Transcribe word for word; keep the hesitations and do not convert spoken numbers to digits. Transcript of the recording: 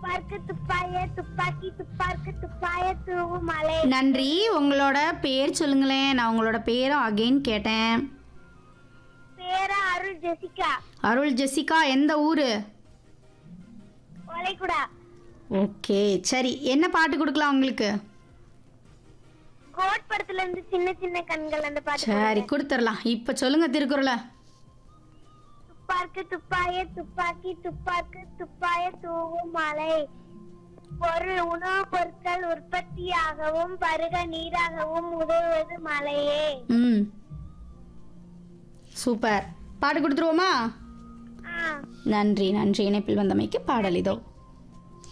துப்பாக்கு துப்பாய துப்பாக்கி துப்பாக்கு துப்பாய தூவும் மலை. நன்றி. உங்களோட பேர் சொல்லுங்களேன். நான் உங்களோட பேரும் அகைன் கேட்டேன். பேரா அருள் ஜெசிகா. அருள் ஜெசிகா, எந்த ஊரு? வளைகுடா. ஓகே, சரி. என்ன பாட்டு கொடுக்கலாம் உங்களுக்கு? கோட் படத்துல இருந்து சின்ன சின்ன கண்கள் அந்த பாட்டு. சரி, கொடுத்துடலாம். இப்போ சொல்லுங்க திருக்குறளை. துப்பாக்கு துப்பாய துப்பாக்கி துப்பாக்கு துப்பாய தூவும் மலை. பொருள் உணவுப் பொருட்கள் உற்பத்தியாகவும் பருக நீராகவும் உதவுவது மலையே. ம், சூப்பர். பாட்டு கொடுத்துருவோமா? ஆ நன்றி. நன்றி. இணைப்பில் வந்தமைக்கு பாடல் இதோ.